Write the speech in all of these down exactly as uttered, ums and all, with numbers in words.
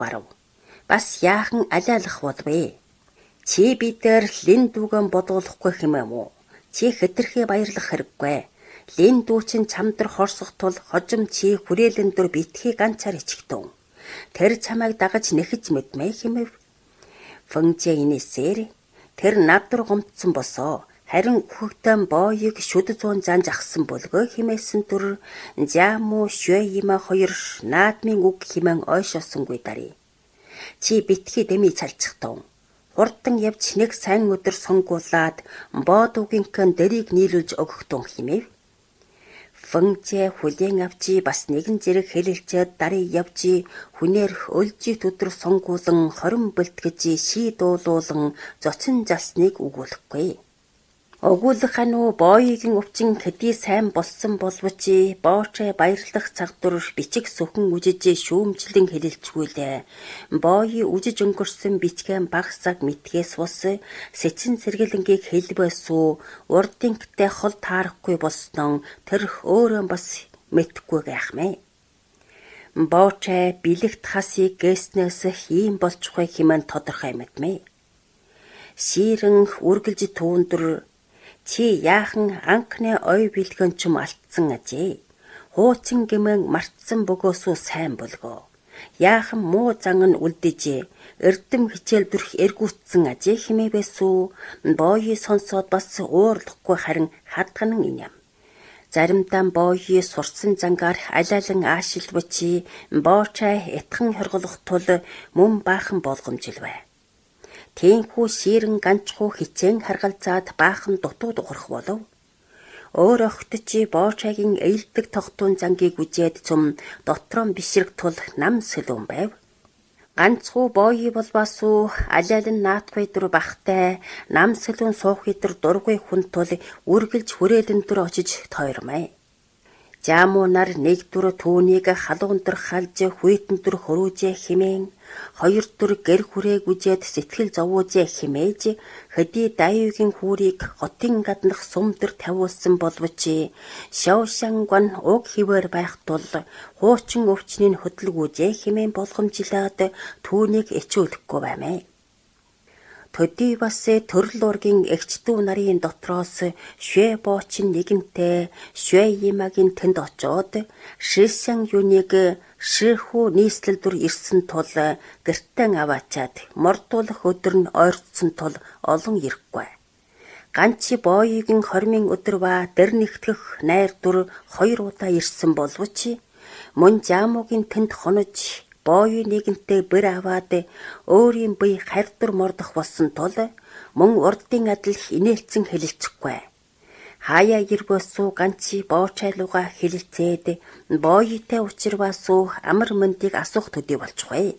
барав. Бас яахан алиалах болвэ. Чи бидээр лин дүүгэн бодуулахгүй хэмээн үү? Чи хэтэрхий баярлах хэрэггүй. Лин дүү чин чамдар хорсох тул хожим чи хүрээлэн дөр битгий ганцаар ичгтэн. Тэр чамайг дагаж нэхэж мэдмэ хэмэв. Фэнжэ инээсээр тэр наддар гомдсон босоо. Харин хүүхдэн боёг шүд зуун занж ахсан болгоо хэмээсэн түр жаамо швэ има хоёр наадмын үг хэмээн ойшоосонгүй дари. Чи битгий дэми цалчихтав. Хурдан явж нэг сайн өдөр сонгуулад боодуугийнхэн дэрийг нийлүүлж өгөхтөн хэмэв. Фэнжэ хүлээн авчи бас нэгэн зэрэг хэлэлцээд дари явжи хүнээр өлжит өдөр сонгуулан хорин бэлтгэж ший дуулуулан зочин засныг өгүүлэхгүй. Огуулах ануу боёгийн өвчин хэдий сайн болсон боловч боочэ баярлах цаг дур бичиг сүхэн үжиж шүүмжлэн хэлэлцгүүлээ. Боё үжиж өнгөрсөн бичгэн багсаг мэтгээс ус сэцэн сэргэлэнгийг хэлбэсүү урдингтэй хол таарахгүй болсноо тэр өөрөө бас мэдхгүй гайхмэ. Боочэ бэлэгт хасыг гээснээс ийм болчихгүй хэмээн тодорхой мэдмэ. Ширэн үргэлж түүндэр чи яахан анхны ой бэлгэн чум алтсан ажээ. Хуучин гэмэн мартсан бөгөөсөө сайн болгоо. Яахан муу зан нь үлдэж эрдэм хичээл дүрх эргүүцсэн ажээ хэмээвэсүү боёо сонсоод бас уурлахгүй харин хадганан иням. Заримдаа боёо сурсан зангаар алайлан аашилвчи боочай этхэн хорголох тул мөн баахан болгомжилвэ. Тэнхүү ширэн ганчхуу хичээн харгалзаад баахан дутуу дуурах болов. Өөр охтчи боочагийн эйлдэг тогтун зангийг үжээд цум дотрон бишрэг тул нам сэлүүн байв. Ганцхүү боёо болбасуу алайлан наатгүй дөр бахтай нам сэлүүн суух идэр дургүй хүн тул үргэлж хүрээлэн дөр очиж тойрмай. Жаамо нар нэг дүр түүнийг халуун дөр халж хүйтэн дөр хөрүүжээ химэн хоёр дүр гэр хүрээг үжээд сэтгэл зовоожээ химээж хэдий дайвгийн хүүрийг хотын гаднах сум дөр тавиулсан боловч шоушанган уг хിവэр байх тул хуучин өвчнийг хөдөлгөөжээ химэн болгомжлоод түүнийг ичүүлэхгүй баймэ. Төдий бас төрөл ургийн эгч дүү нарын дотроос швэ боочин нэгэнтэй швэ имагийн тэнд очоод шисэн юуныг ширхүү нийслэл дүр ирсэн тул гэртэн аваачаад мордуулах өдөр нь ойрцсон тул олон ирэхгүй. Ганчи боёгийн хормын өдөр ба дэр нэгтгэх найр дүр хоёр удаа ирсэн боловч мөн жаамуугийн тэнд хонож боёо нэгэнтэй бэр аваад өөрийн бие харьдар мордох болсон тул мөн урдын адил инээлцэн хэлэлцэхгүй. Хаяа ирбэсүү ганчи боочайлууга хэлэлцээд боёотой учирвасуу амар мэндийг асуух төдий болчихвэ.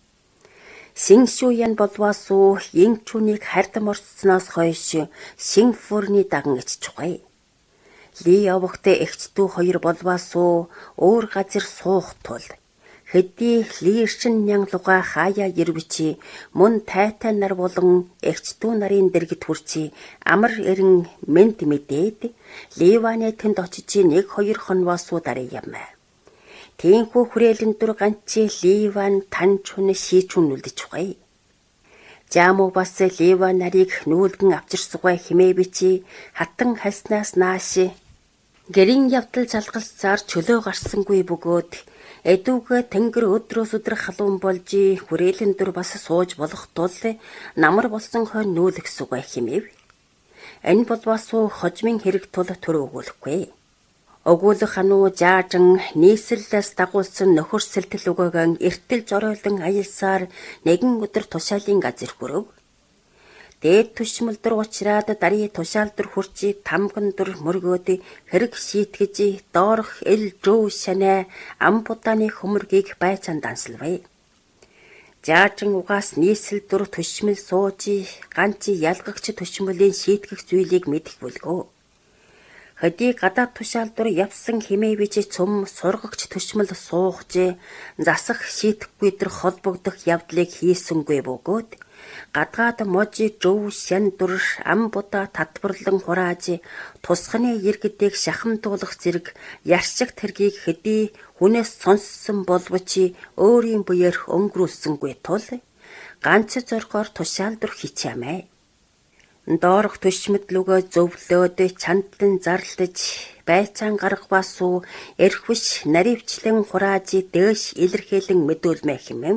Синшүүян болвасуу инчүүнийг харьдар морцсноос хойш Сингапурны даган иччихвэ. Ли явахтай эгч дүү хоёр болвасуу өөр газар суух тул хэдий лиршин нянглуга хаяа ирвчи мөн тайтай нар болон эгч дүү нарын дэргэд хүрчи амар эрен мэд мэдээд ливаны тэнд очиж нэг хоёр хонвоосуу дарыг ямаа. Тэнхүү хүрээлэн дүр ганчи ливан танчун шийчүн үлдчихвэ. Жаамо бас ливан нарыг нүүлгэн авчирсугай химээвчи хатан хаснаас нааш гэрийн явдал залгалцаар чөлөө гарсангүй бөгөөд эдүүгээ тэнгэр өдрөөс өдөр халуун болж хүрээлэн дүр бас сууж болох тул намар болсон хойно нүүлгсүгэ химэв. Энэ болвасуу хожмын хэрэг тул төр өгүүлэхгүй. Өгүүлэх ануу жаажан нийслэлээс дагуулсан нөхөр сэлтэл өгөөгөн эртэл жоройлон аялсаар нэгэн өдөр тушаалын газар хүрв. Дээд түшмэл дөр уучраад дари тушаал дөр хурчи тамган дөр мөргөөд хэрэг шийтгэж доорх эл жөө шанаа амбуданы хөмөргийг байцаан дансалвэ. Жаажин угаас нийслэл дөр түшмэл сууж ганчи ялгагч түшмэлийн шийтгэх зүйлийг мэдэх бүлгөө. Хөдий гадаад тушаалдвар явсан химээвч цөм сургагч төшмөл суухж засах шийтгэхгүй төр холбогдох явдлыг хийсэнгүй бөгөөд гадаад можи жөв шандур ам буда татварлан хурааж тусганы иргэдийг шахамтуулах зэрэг яршиг тэргийг хөдий хүнээс сонссон боловч өөрийн буяар өнгөрүүлсэнгүй тул ганц зоргоор тушаалдвар хичээмэ. Доорх төшмөдлөгөө зөвлөөд чандлан зарлаж байцаан гаргаваас уу эрхвш наривчлан хурааж дээш илэрхийлэн мэдүүлмэ хэмэв.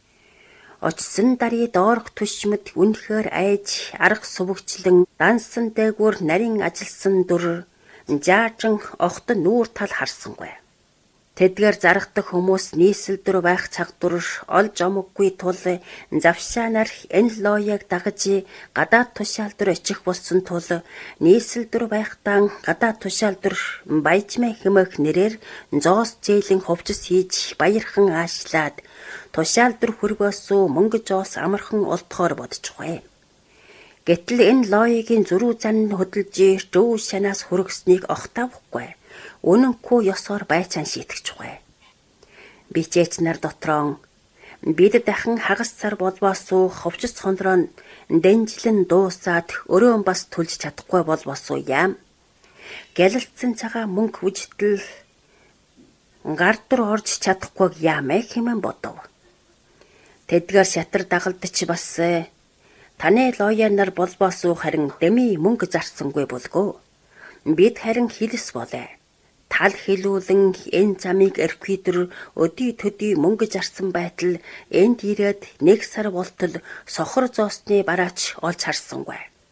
Очсон дарий доорх төшмөд үнэхээр айж арга сувгчлан дансан дээгүүр нарийн ажилсан дур жаажин огт нүүр тал харсангүй. Тэдгээр зарагдах хүмүүс нийслэлдэр байх цагтур олж омоггүй тул завшаанаар энэ лояг дагаж гадаад тушаалдвар очих болсон тул нийслэлдэр байхдаа гадаад тушаалдвар баяжмэ хэмээх нэрээр зоос зээлийн хувцас хийж баярхан аашлаад тушаалдвар хөргөөсөө мөнгө жоос амархан олдохоор бодчихвэ. Гэтэл энэ лоягийн зөрүү зан хөдөлж жөв шанаас хөргөснийг огтавхгүй. Үнэнгүй ёсоор байцаан шийтгэжгүй. Бичээч нар дотроо бид дахин хагас цар болбоосуу ховчс хондроо дэнжлэн дуусаад өрөөн бас түлж чадахгүй болбоосуу яам. Гялалцсан цагаа мөнгө хүжтэл гардар орж чадахгүй яамэ хэмээн бодов. Тэдгээр шатар дагалдч бас таны лоя нар болбоосуу харин дэми мөнгө зарсангүй болгоо. Бид харин хилэс болоо. Тал хэлүүлэн энэ замыг эрхвэдэр өдий төдий мөнгө зарсан байтал энд ирээд нэг сар болтол сохор зоосны бараач олж харсангүй.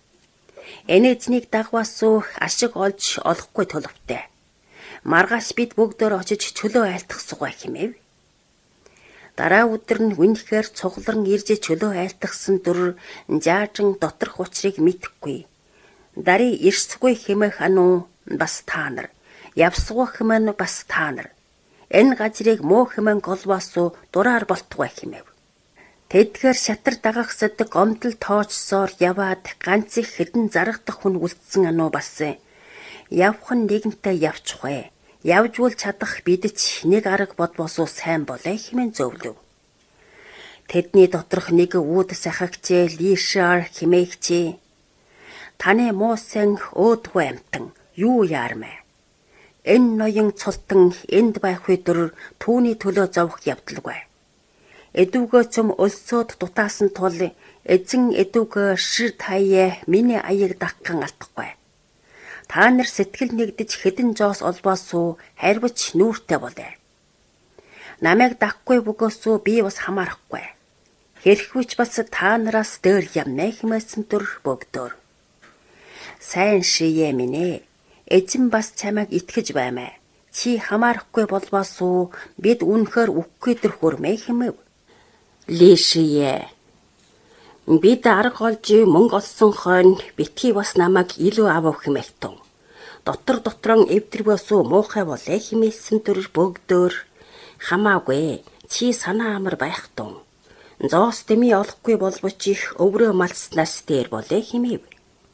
Энэ эзнийг дагваасуу ашиг олж олохгүй төлөвтэй. Маргааш бид бүгдөө очиж чөлөө айлтгасугай хэмэв. Дараа өдөр нь үнэхээр цугларн ирж чөлөө айлтгсан дур жаажин доторх учрыг мэдэхгүй. Дарий ирсгүй хэмээх ануу бас та нар. Явсгуу хэмээн бас та нар. Энэ газрыг муу хэмээн голбоосуу дураар болтугай хэмэв. Тэдгээр шатар дагахсад гомдол тоочсоор яваад ганц их хэдэн зарагдах хүн үлдсэн ануу бас явах нь нэгэнтээ явчихвэ. Явжвал чадах бид ч нэг арга бодбосоо сайн болоо хэмээн зөвлөв. Тэдний доторх нэг үүд сахагч Лишар хэмээгчээ. Таны муу сэн өөдгөө амтан юу яармэ? Энэ ноён цултан энд байх үедэр түүний төлөө зовх явдалгүй. Эдүгөө цөм өлсөөд дутаасан тул эзэн эдүгөө шир таяа миний аяг дагхан алдахгүй. Та нар сэтгэл нэгдэж хэдэн жоос олбоосуу харьвч нүүртэй болоо. Намайг дагхгүй бөгөөсөө би бас хамаарахгүй. Хэрхвч бас та нараас дээр ямнэ хэмээсэн төр бөгдөр. Сайн шие минь. Эзэн бас чамайг итгэж баймаа. Чи хамаарахгүй болбоосуу бид үнэхээр үхгүй төр хөрмэ хэмэв. Лишие. Бид арга олж мөнгө олсон хойно битгий бас намайг илүү авах хэмээгтэн. Дотор дотрон эвдэрвэсүү муухай болоо хэмээсэн төр бөгдөр хамаагүй. Чи санаа амар байхтун. Зоос дэми олохгүй болбоч их өврөө малснаас дээр болоо хэмэв.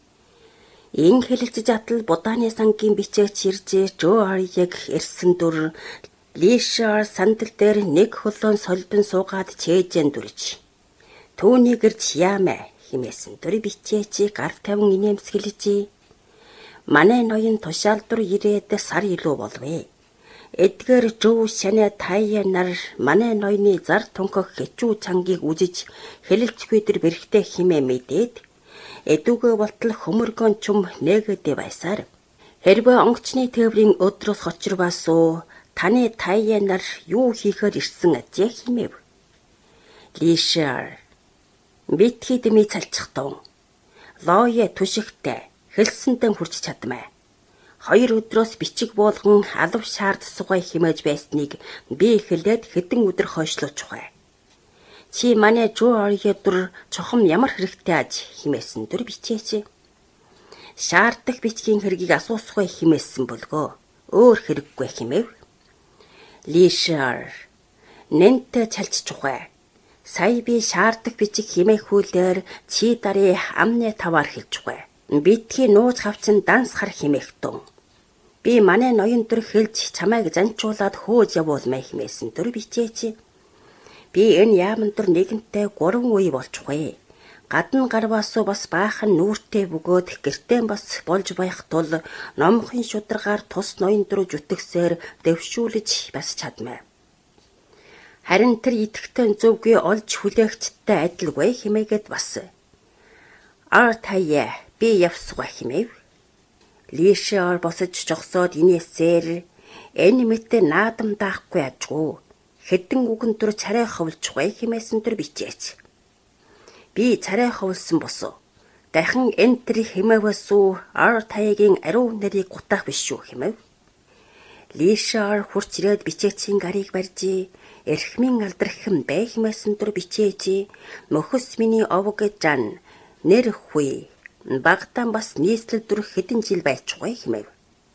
Ин хэлэлцэж атал будааны сангийн бичээч ирж жөө харьяг ирсэн дур Лишар сандал дээр нэг хөлөөн солбон суугаад чэйжэн дүрж. Түүний гэрч яамэ хэмээсэн дур бичээч гар тавин инээмсгэлж. Манай ноён тушаалдвар ирээд сар илүү болвэ. Эдгээр жөө шанаа таяа нар манай ноёны зар тунхаг хэчүү чангийг үжиж хэлэлцгүй дэр бэрхтээ химээ мэдээд эдүгэ болтол хөмөргөн чум нэгэдэ байсаар хэрвээ онгочны тээврийн өдрөөс хочрваасуу таны таяа нар юу хийхээр ирсэн ажээ хэмэв. Лишар битгий дэми цалчихтун. Лоя түшигтэй хэлсэнтэн хүрч чадмаа. Хоёр өдрөөс бичиг буулган алав шаард сугай химээж байсныг би эхлээд хэдэн өдөр хойшлуулчихвэ. Чи манай жоо орёдор чухам ямар хэрэгтэй аж химээсэн дүр бичээч. Шаардах бичгийн хэргийг асуусгүй химээсэн болгоо. Өөр хэрэггүй химэв. Лишар нэнтэ чалччихвэ. Сая би шаардах бичиг химэхүүлээр чи дарыг амны таваар хэлчихвэ. Битгий нууц хавцан данс хар химэхтэн. Би манай ноён дүр хэлж чамайг занчуулаад хөөж явуулмай хэмээсэн дүр бичээч. Би энэ яаман дүр нэгэнтээ гурван үе болчихгүй. Гадна гарваасуу бас баахан нүүртэй бөгөөд гэртээ бас болж байх тул номхон шударгаар тус ноён дүр зүтгэсээр дэвшүүлж бас чадмай. Харин тэр идэхтэн зөвгүй олж хүлээгчтэй адилгүй хэмээгээд бас. Ар таяа би явсгаа хэмээв. Лишаар босож жогсоод инээсээр энэ мэт наадам даахгүй ажгүй. Хэдэн үгэн дүр царай ховлчихгүй хэмээсэн дүр бичээч. Би царай ховлсон босоо. Дахин энэ тэр хэмэвэсүү ар таягийн ариун нэрийг гутаах биш шүү хэмэв. Лишаар хурц ирээд бичээчийн гарыг барьжээ. Эрхмийн алдрахын бай хэмээсэн дүр бичээч. Мөхөс миний овог жан нэр хуй. Багтаан бас нийслэл дүр хэдэн жил байчихгүй хэмэв.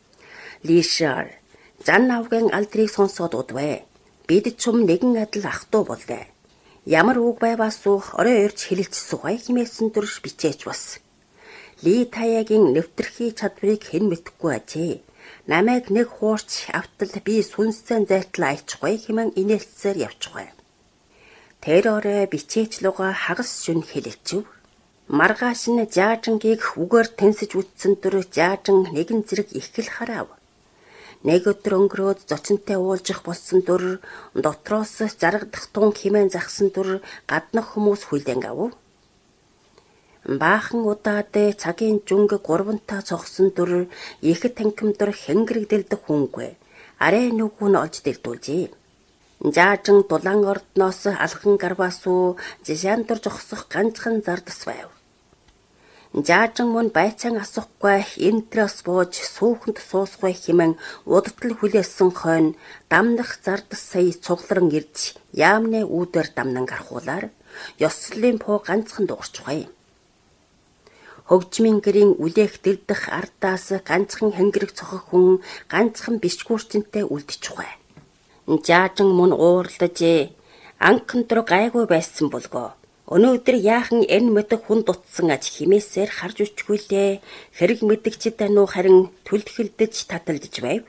Лишаар зан авгийн алдрыг сонсоод удвэ. Бид чум нэгэн адил ах トゥ боллоо. Ямар үг байвасуу орой өрж хэлэлцсугай хэмээсэн дүр бичээч бас. Ли таягийн нэвтрхий чадварыг хэн мэдэхгүй ажээ. Намайг нэг хуурч автал би сүнссэн зайтал айчгүй хэмээн инээлцээр явчихгүй. Тэр орой бичээч луга хагас шүн хэлэлцв. Маргааш нь жаажингийг үгээр тэнсэж үтсэн дүр жаажин нэгэн зэрэг их л харав. Нэг өдөр өнгөрөөд зочинтой уулзах болсон дүр дотроос зарагдах тун хэмээн загсан дүр гаднах хүмүүс хүлээн авв. Баахан удаад цагийн жүнг гурвантаа цогсон дүр их танхимдар хэнгэрэгдэлдэх хүнгүй. Арай нүгүүн олж дэлдүүлжээ. Жаажин дулаан ордноос алхан гарваасуу жишаандор зогсох ганцхан зардас байв. Жаажин мөн байцаан асахгүй энтрас бууж сууханд суусгүй хэмээн удтал хүлээсэн хойно дамнах зардас сая цугларан ирж яамны үүдээр дамнан гарахуулаар ёслолын пуу ганцхан дуурчихвэ. Хөгжмийн гэрийн үлээх дэрдэх ардаас ганцхан хэнгэрэг цохох хүн ганцхан бишгүүрчэнтэй үлдчихвэ. Жаажин мөн уурлаж анхан дор гайгүй байсан болгоо. Өнөөдөр яахан энэ мэдэх хүн дутсан аж химээсээр харж үчгүүлээ. Хэрэг мэдгчид ануу харин түлхэлдэж таталдж байв.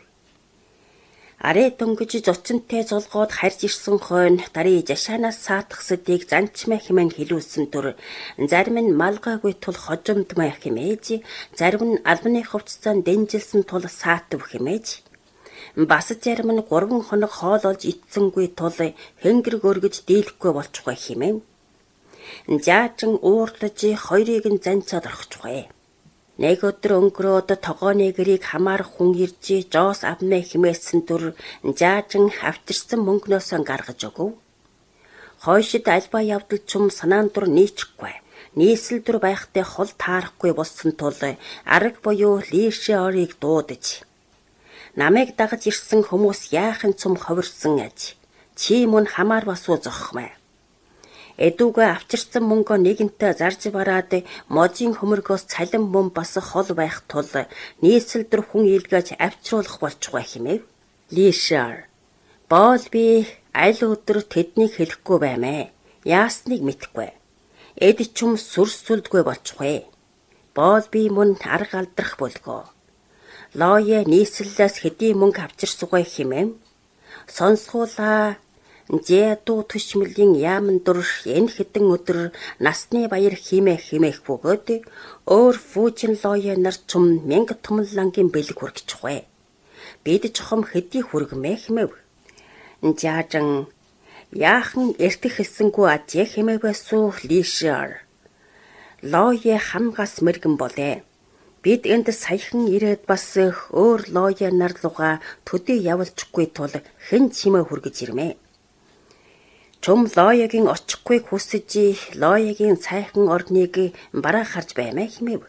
Арай дөнгөж зочинтой золгоод харж ирсэн хойно дарий жашаанаас саатах сэдийг занчмаа хэмээн хэлүүлсэн дүр зарим нь малгайгүй тул хожимдмай хэмээж, зарим нь албаны хувцсан дэнжилсэн тул саатав хэмээж. Бас зарим нь гурван хоног хоол олж итсэнгүй тул хэнгэрэг өргөж дийлэхгүй болчихгүй хэмээн. Жаажин уурлаж хоёрыг нь занцаад орчихвэ. Нэг өдөр өнгөрөөд тогооны гэрийг хамаарах хүн ирж жоос авмэ хэмээсэн дүр жаажин авчирсан мөнгнөөс гаргаж өгөв. Хойшид альбаа явдал чум санаан дур нийчихгүй. Нийслэл дүр байхтай хол таарахгүй болсон тул арга буюу лишаарыг дуудаж. Намайг дагаж ирсэн хүмүүс яахан цум ховирсан аж. Чи мөн хамаар басуу зохмай. Эдүгэ авчирсан мөнгөө нэгэнтээ зарж бараад можийн хөмөргөөс цалин мөн бас хол байх тул нийслэлдэр хүн илгээж авчруулах болчихгүй хэмэв. Лишаар боол би аль өдөр тэднийг хэлэхгүй баймаа. Яасныг мэдэхгүй. Эд чум сүрсүлдгүй болчихгүй. Боол би мөн арга алдрах болгоо. Лоя нийслэлээс хэдийн мөнгө авчирсугай хэмэв. Сонсгуулаа Жэду төшмөлийн яаман дур энэ хэдэн өдөр насны баяр химээ химээх бөгөөд өөр фүүжин лоя нар чум мянга томлангийн бэлэг хүрчихвэ. Бид чохом хэдий хүргэмэ хэмэв. Жаажин яахан эртэх хэлсэнгүү ажээ хэмээвэсүү лишаар. Лоя хамгаас мэргэн болээ. Бид энд саяхан ирээд бас өөр лоя нар луга төдий явуулчихгүй тул хэн чимээ хүргэж ирмэ. Чум лоягийн очихгүй хүсэж лоягийн сайхан орныг бараа харж баймаа хэмэв.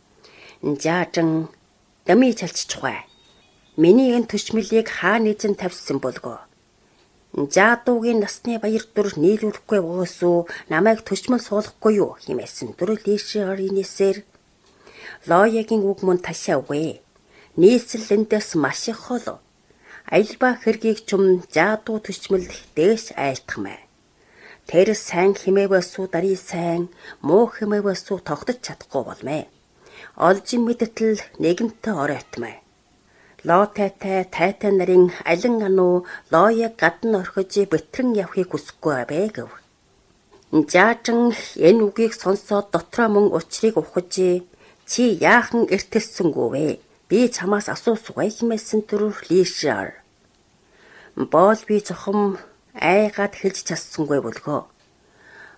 Жаажин дами чалчихвэ. Миний энэ төшмөлийг хаа нэгэн тавьсан болгоо. Жаадуугийн насны баяр дүр нийлүүлэхгүй боосоо намайг төшмөл суулгахгүй юу хэмээсэн дүр лишаар инээсээр лоягийн үг мөн ташаагүй. Нийслэлэндээс маш их хол. Аялба хэргийг чум жаадуу төшмөл дээш айлтгамай. Тэр сайн хэмээвэсүү дарий сайн, муу хэмээвэсүү тогтож чадахгүй болмэ. Олжин мэдтэл нэгэнтээ оройтмай. Лотайтай тайтай нарын алин ануу Лояг гадна орхиж бэтрэн явахыг хүсэхгүй бэ гэв. Жаажин энэ үгийг сонсоод дотроо мөн учрыг ухаж чи яахан эртэлсэнгүү вэ? Би чамаас асуусгүй хэмээсэн түр Лишар. Боол би зохом айгаад хэлж чадсангүй болгоо.